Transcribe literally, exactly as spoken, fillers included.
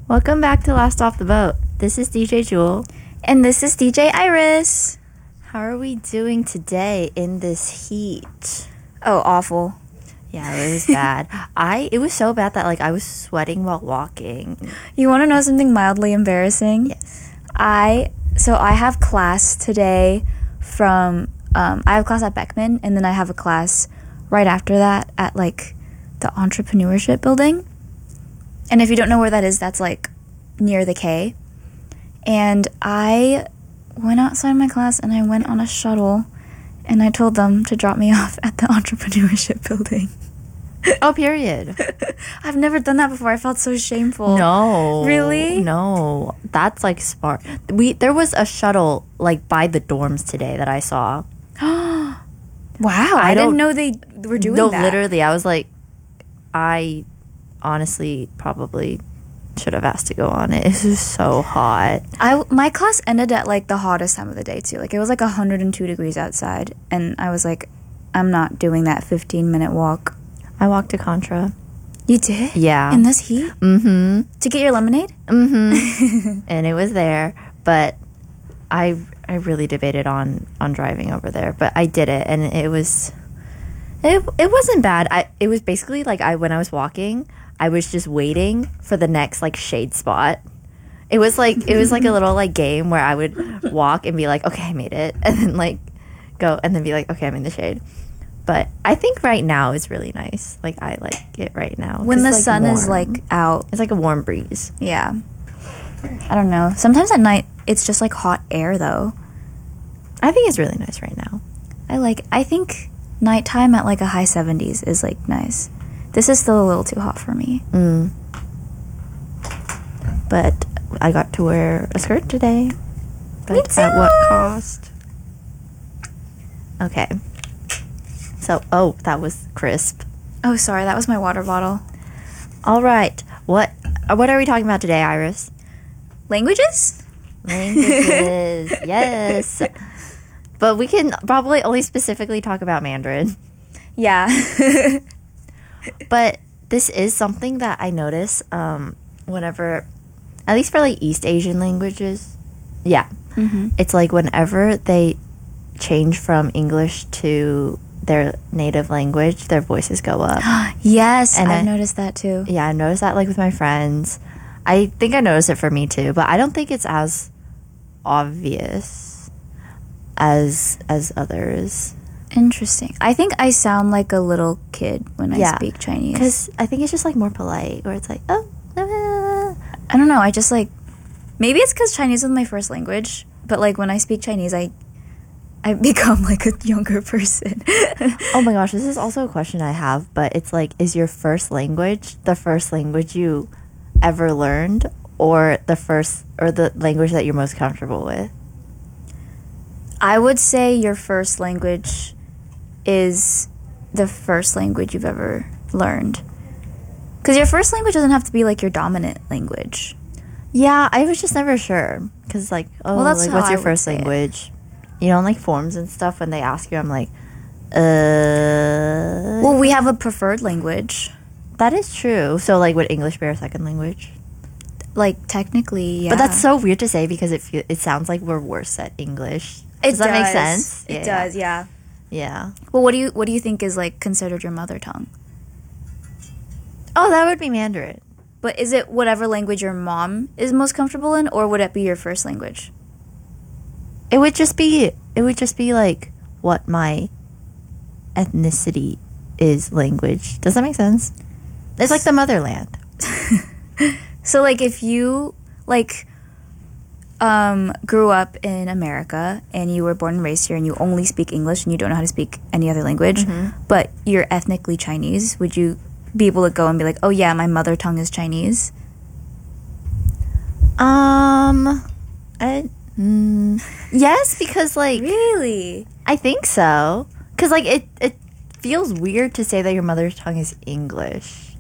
Welcome back to Last Off the Boat. This is D J Jewel. And this is D J Iris. How are we doing today in this heat? Oh, awful. Yeah, it was bad. I it was so bad that like I was sweating while walking. You want to know something mildly embarrassing? Yes. I so I have class today from um, I have class at Beckman, and then I have a class right after that at like the entrepreneurship building. And if you don't know where that is, that's like near the K. And I went outside my class and I went on a shuttle and I told them to drop me off at the entrepreneurship building. Oh, period. I've never done that before. I felt so shameful. No. Really? No. That's like smart. We there was a shuttle like by the dorms today that I saw. Wow. I, I didn't don't- know they were doing no, that. literally, I was like, I honestly probably should have asked to go on it. It was so hot. I, my class ended at like the hottest time of the day too. Like it was like one hundred two degrees outside, and I was like, I'm not doing that fifteen minute walk. I walked to Contra. You did? Yeah. In this heat? Mm-hmm. To get your lemonade? Mm-hmm. And it was there, but I I really debated on on driving over there, but I did it, and it was it it wasn't bad. I it was basically like I when I was walking, I was just waiting for the next like shade spot. It was like it was like a little like game where I would walk and be like, okay, I made it, and then like go and then be like, okay, I'm in the shade. But I think right now is really nice. Like I like it right now. When the It's, like, sun is warm. like out. It's like a warm breeze. Yeah. I don't know. Sometimes at night it's just like hot air though. I think it's really nice right now. I like, I think nighttime at like a high seventies is like nice. This is still a little too hot for me. Mm. But I got to wear a skirt today. But too. at what cost? Okay. So, oh, that was crisp. Oh, sorry. That was my water bottle. All right. What uh, what are we talking about today, Iris? Languages? Languages. Yes. But we can probably only specifically talk about Mandarin. Yeah. But this is something that I notice um, whenever, at least for like East Asian languages. Yeah. Mm-hmm. It's like whenever they change from English to their native language, their voices go up. Yes, And I've I- noticed that too. Yeah, I noticed that like with my friends. I think I noticed it for me too, but I don't think it's as obvious as as others. Interesting. I think I sound like a little kid when I Yeah, speak Chinese. Because I think it's just like more polite, where it's like, oh, ah. I don't know. I just like, maybe it's because Chinese is my first language, but like when I speak Chinese, I I become like a younger person. Oh my gosh, this is also a question I have, but it's like, is your first language the first language you ever learned, or the first, or the language that you're most comfortable with? I would say your first language is the first language you've ever learned. Because your first language doesn't have to be like your dominant language. Yeah, I was just never sure, because like, oh, Well, that's like, how what's I your would first say it. language? You know, on like forms and stuff, when they ask you, I'm like, uh. Well, we have a preferred language. That is true. So, like, would English be our second language? Like, technically, yeah. But that's so weird to say because it fe- it sounds like we're worse at English. It does that make sense? It Yeah, does, yeah. Yeah. Well, what do you what do you think is like considered your mother tongue? Oh, that would be Mandarin. But is it whatever language your mom is most comfortable in, or would it be your first language? It would just be. It would just be like what my ethnicity is language. Does that make sense? It's like the motherland. So, like, if you like um, grew up in America and you were born and raised here, and you only speak English and you don't know how to speak any other language, but you're ethnically Chinese, would you be able to go and be like, "Oh yeah, my mother tongue is Chinese"? Um, I, mm, yes, because like Really? I think so. Because like it it feels weird to say that your mother tongue is English.